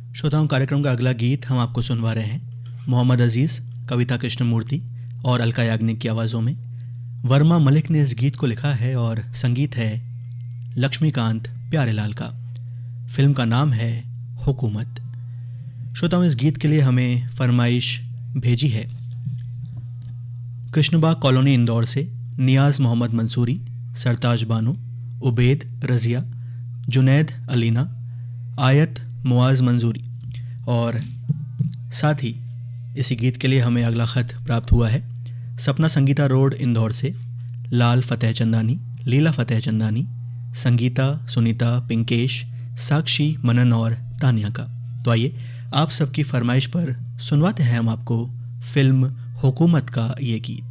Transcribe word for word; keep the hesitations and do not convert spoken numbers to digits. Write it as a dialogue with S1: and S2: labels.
S1: श्रोताओं, कार्यक्रम का अगला गीत हम आपको सुनवा रहे हैं मोहम्मद अजीज़, कविता कृष्णमूर्ति और अलका याग्निक की आवाज़ों में। वर्मा मलिक ने इस गीत को लिखा है और संगीत है लक्ष्मीकांत प्यारेलाल का। फिल्म का नाम है हुकूमत। श्रोताओं, इस गीत के लिए हमें फरमाइश भेजी है कृष्णबाग कॉलोनी इंदौर से नियाज़ मोहम्मद मंसूरी, सरताज बानो, उबैद रज़िया, जुनैद अलीना, आयत मुआज़ मंजूरी। और साथ ही इसी गीत के लिए हमें अगला ख़त प्राप्त हुआ है सपना संगीता रोड इंदौर से लाल फ़तेह चंदानी, लीला फ़तेह चंदानी, संगीता, सुनीता, पिंकेश, साक्षी, मनन और तानिया का। तो आइए आप सबकी फरमाइश पर सुनवाते हैं हम आपको फिल्म हुकूमत का ये गीत।